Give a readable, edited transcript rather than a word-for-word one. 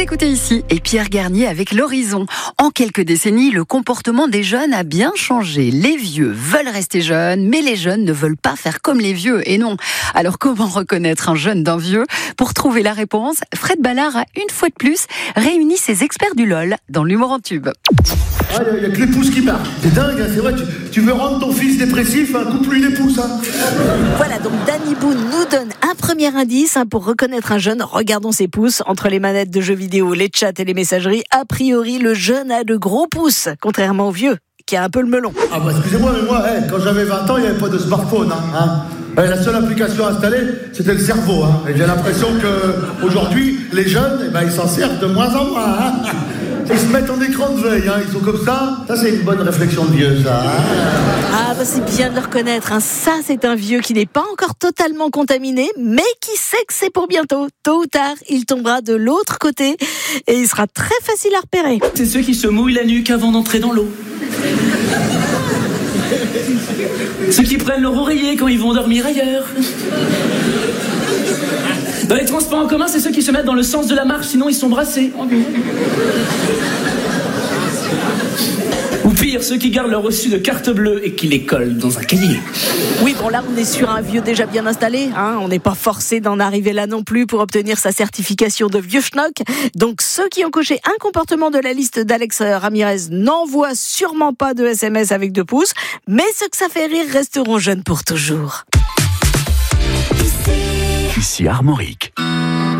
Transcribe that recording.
écoutez ici et Pierre Garnier avec l'Horizon. En quelques décennies, le comportement des jeunes a bien changé. Les vieux veulent rester jeunes, mais les jeunes ne veulent pas faire comme les vieux. Et non. Alors comment reconnaître un jeune d'un vieux ? Pour trouver la réponse, Fred Ballard a une fois de plus réuni ses experts du LOL dans l'humour en tube. Il n'y a que les pouces qui parlent. C'est dingue, hein, c'est vrai. Tu veux rendre ton fils dépressif, coupe-lui les pouces. Hein. Voilà, donc Danny Boone nous donne un premier indice pour reconnaître un jeune. Regardons ses pouces. Entre les manettes de jeux vidéo, les chats et les messageries, a priori, le jeune a de gros pouces, contrairement au vieux, qui a un peu le melon. Ah bah excusez-moi, mais moi, quand j'avais 20 ans, il n'y avait pas de smartphone. La seule application installée, c'était le cerveau. Et j'ai l'impression qu'aujourd'hui, les jeunes, ils s'en servent de moins en moins. Ils se mettent en écran de veille, ils sont comme ça. Ça, c'est une bonne réflexion de vieux, ça. Ah, bah c'est bien de le reconnaître. Ça, c'est un vieux qui n'est pas encore totalement contaminé, mais qui sait que c'est pour bientôt. Tôt ou tard, il tombera de l'autre côté et il sera très facile à repérer. C'est ceux qui se mouillent la nuque avant d'entrer dans l'eau. Ceux qui prennent leur oreiller quand ils vont dormir ailleurs. Dans les transports en commun, c'est ceux qui se mettent dans le sens de la marche, sinon ils sont brassés. Ou pire, ceux qui gardent leur reçu de carte bleue et qui les collent dans un cahier. Oui, bon là, on est sur un vieux déjà bien installé. On n'est pas forcé d'en arriver là non plus pour obtenir sa certification de vieux schnock. Donc ceux qui ont coché un comportement de la liste d'Alex Ramirez n'envoient sûrement pas de SMS avec 2 pouces. Mais ceux que ça fait rire resteront jeunes pour toujours. Ici Armorique.